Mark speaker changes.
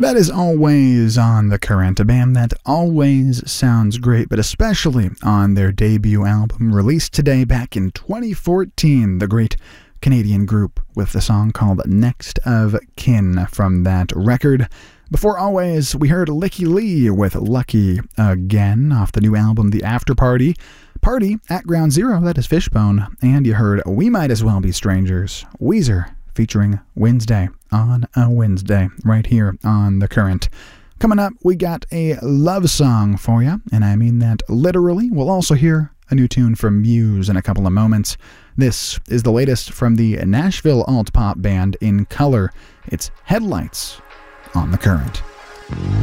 Speaker 1: That is Always on The Current, a band that always sounds great, but especially on their debut album released today back in 2014, the great Canadian group with the song called Next of Kin from that record. Before Always, we heard Licky Lee with Lucky Again off the new album The After Party. Party at Ground Zero, that is Fishbone. And you heard We Might As Well Be Strangers, Weezer featuring Wednesday on a Wednesday right here on The Current. Coming up, we got a love song for you, and I mean that literally. We'll also hear a new tune from Muse in a couple of moments. This is the latest from the Nashville alt-pop band In Color. It's Headlights on The Current.